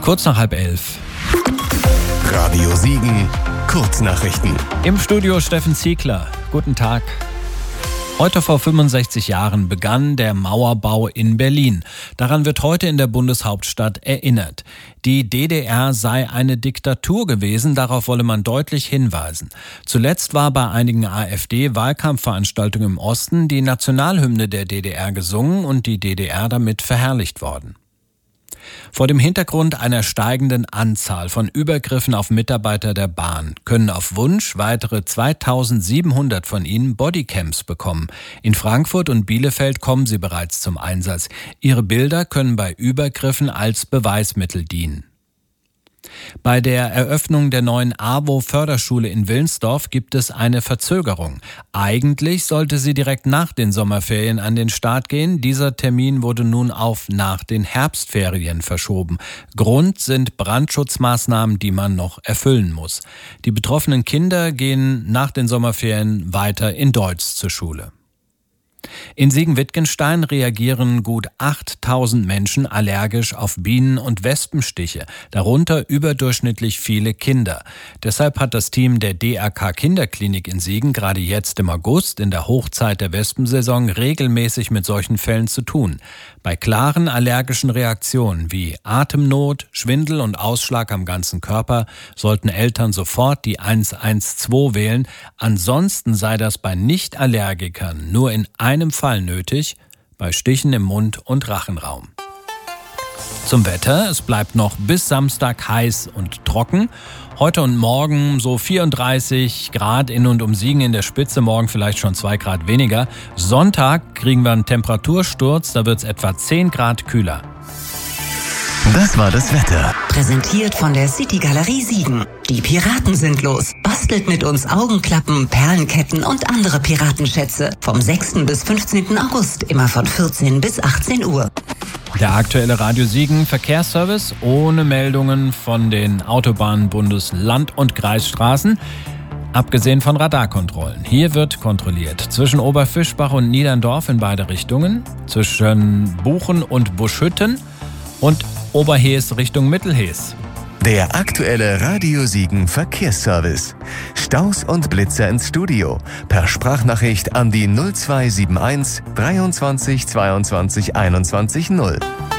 Kurz nach 10:30. Radio Siegen, Kurznachrichten. Im Studio Steffen Ziegler. Guten Tag. Heute vor 65 Jahren begann der Mauerbau in Berlin. Daran wird heute in der Bundeshauptstadt erinnert. Die DDR sei eine Diktatur gewesen, darauf wolle man deutlich hinweisen. Zuletzt war bei einigen AfD-Wahlkampfveranstaltungen im Osten die Nationalhymne der DDR gesungen und die DDR damit verherrlicht worden. Vor dem Hintergrund einer steigenden Anzahl von Übergriffen auf Mitarbeiter der Bahn können auf Wunsch weitere 2700 von ihnen Bodycams bekommen. In Frankfurt und Bielefeld kommen sie bereits zum Einsatz. Ihre Bilder können bei Übergriffen als Beweismittel dienen. Bei der Eröffnung der neuen AWO-Förderschule in Wilnsdorf gibt es eine Verzögerung. Eigentlich sollte sie direkt nach den Sommerferien an den Start gehen. Dieser Termin wurde nun auf nach den Herbstferien verschoben. Grund sind Brandschutzmaßnahmen, die man noch erfüllen muss. Die betroffenen Kinder gehen nach den Sommerferien weiter in Deutsch zur Schule. In Siegen-Wittgenstein reagieren gut 8000 Menschen allergisch auf Bienen- und Wespenstiche, darunter überdurchschnittlich viele Kinder. Deshalb hat das Team der DRK Kinderklinik in Siegen gerade jetzt im August, in der Hochzeit der Wespensaison, regelmäßig mit solchen Fällen zu tun. Bei klaren allergischen Reaktionen wie Atemnot, Schwindel und Ausschlag am ganzen Körper sollten Eltern sofort die 112 wählen. Ansonsten sei das bei Nicht-Allergikern nur in einem Fall nötig, bei Stichen im Mund- und Rachenraum. Zum Wetter: Es bleibt noch bis Samstag heiß und trocken. Heute und morgen so 34 Grad in und um Siegen in der Spitze, morgen vielleicht schon 2 Grad weniger. Sonntag kriegen wir einen Temperatursturz, da wird es etwa 10 Grad kühler. Das war das Wetter. Präsentiert von der City Galerie Siegen. Die Piraten sind los. Bastelt mit uns Augenklappen, Perlenketten und andere Piratenschätze. Vom 6. bis 15. August, immer von 14 bis 18 Uhr. Der aktuelle Radio Siegen Verkehrsservice ohne Meldungen von den Autobahnen, Land- und Kreisstraßen. Abgesehen von Radarkontrollen. Hier wird kontrolliert zwischen Oberfischbach und Niederndorf in beide Richtungen, zwischen Buchen und Buschhütten und Oberhees Richtung Mittelhees. Der aktuelle Radio Siegen Verkehrsservice. Staus und Blitzer ins Studio. Per Sprachnachricht an die 0271 23 22 21 0.